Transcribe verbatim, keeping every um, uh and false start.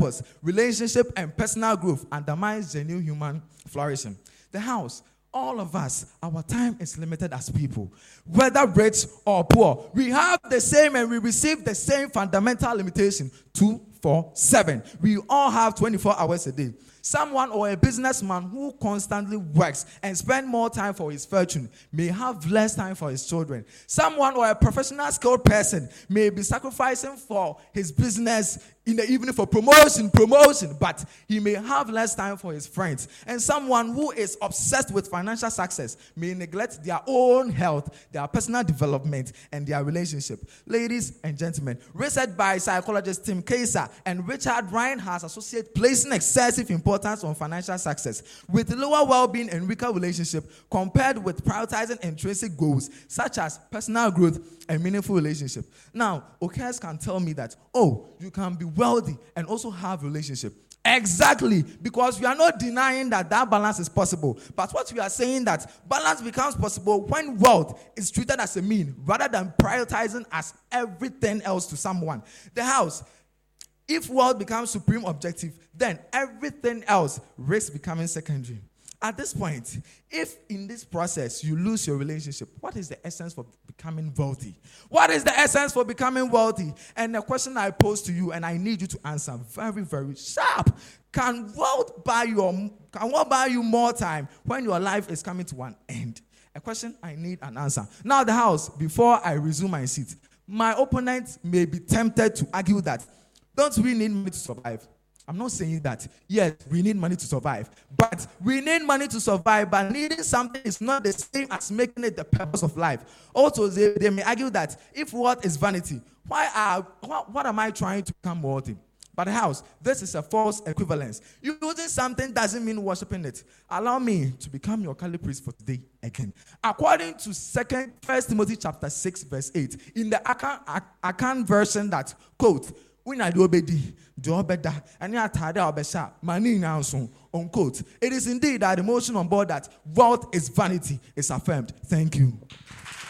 purpose, relationship, and personal growth undermines genuine human flourishing. The house. All of us, our time is limited as people. Whether rich or poor, we have the same and we receive the same fundamental limitation, two, four, seven. We all have twenty-four hours a day. Someone or a businessman who constantly works and spends more time for his fortune may have less time for his children. Someone or a professional skilled person may be sacrificing for his business in the evening for promotion, promotion, but he may have less time for his friends. And someone who is obsessed with financial success may neglect their own health, their personal development, and their relationship. Ladies and gentlemen, research by psychologist Tim Kaiser and Richard Ryan has associated placing excessive importance on financial success with lower well-being and weaker relationship compared with prioritizing intrinsic goals such as personal growth and meaningful relationship. Now, Okez can tell me that, oh, you can be wealthy and also have relationship. Exactly, because we are not denying that that balance is possible. But what we are saying that balance becomes possible when wealth is treated as a mean rather than prioritizing as everything else to someone. The house, if wealth becomes supreme objective, then everything else risks becoming secondary. At this point, if in this process you lose your relationship, what is the essence for becoming wealthy? What is the essence for becoming wealthy? And the question I pose to you, and I need you to answer very, very sharp. Can wealth buy you, can wealth buy you more time when your life is coming to an end? A question I need an answer. Now, the house, before I resume my seat, my opponent may be tempted to argue that, don't we need money to survive? I'm not saying that, yes, we need money to survive. But we need money to survive, but needing something is not the same as making it the purpose of life. Also, they, they may argue that if wealth is vanity, why are, what, what am I trying to become wealthy? But house, this is a false equivalence. Using something doesn't mean worshiping it. Allow me to become your Kali priest for today again. According to second, First Timothy chapter six, verse eight, in the Akan, Akan version that, quote, unquote, it is indeed that the motion on board that wealth is vanity is affirmed. Thank you.